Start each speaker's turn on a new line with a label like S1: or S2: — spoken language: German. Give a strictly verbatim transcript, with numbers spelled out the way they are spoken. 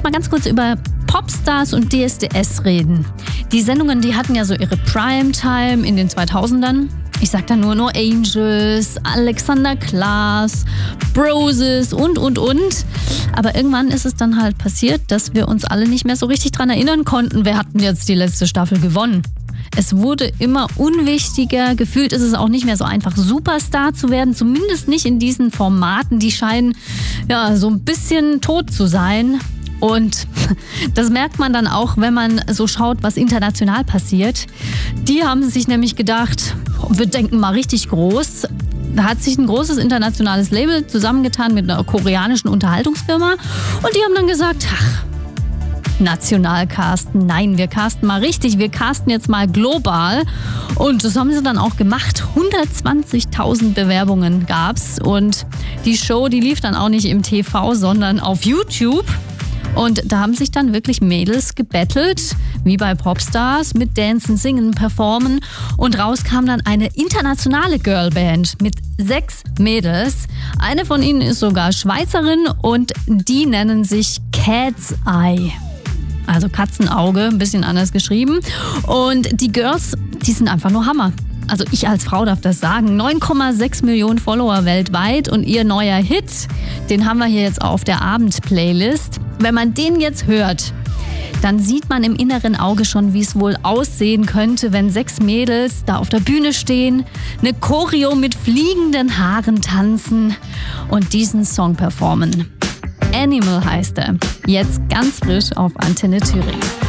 S1: jetzt mal ganz kurz über Popstars und D S D S reden. Die Sendungen, die hatten ja so ihre Primetime in den zweitausendern. Ich sag da nur No Angels, Alexander Klaas, Broses und, und, und. Aber irgendwann ist es dann halt passiert, dass wir uns alle nicht mehr so richtig dran erinnern konnten, wer hat denn jetzt die letzte Staffel gewonnen. Es wurde immer unwichtiger. Gefühlt ist es auch nicht mehr so einfach, Superstar zu werden. Zumindest nicht in diesen Formaten. Die scheinen ja so ein bisschen tot zu sein. Und das merkt man dann auch, wenn man so schaut, was international passiert. Die haben sich nämlich gedacht, wir denken mal richtig groß. Da hat sich ein großes internationales Label zusammengetan mit einer koreanischen Unterhaltungsfirma. Und die haben dann gesagt, ach, national casten. Nein, wir casten mal richtig. Wir casten jetzt mal global. Und das haben sie dann auch gemacht. hundertzwanzigtausend Bewerbungen gab's. Und die Show, die lief dann auch nicht im T V, sondern auf YouTube. Und da haben sich dann wirklich Mädels gebettelt, wie bei Popstars, mit Dancen, Singen, Performen. Und raus kam dann eine internationale Girlband mit sechs Mädels. Eine von ihnen ist sogar Schweizerin und die nennen sich Cat's Eye. Also Katzenauge, ein bisschen anders geschrieben. Und die Girls, die sind einfach nur Hammer. Also ich als Frau darf das sagen. neun Komma sechs Millionen Follower weltweit und ihr neuer Hit, den haben wir hier jetzt auf der Abend-Playlist. Wenn man den jetzt hört, dann sieht man im inneren Auge schon, wie es wohl aussehen könnte, wenn sechs Mädels da auf der Bühne stehen, eine Choreo mit fliegenden Haaren tanzen und diesen Song performen. Animal heißt er. Jetzt ganz frisch auf Antenne Thüringen.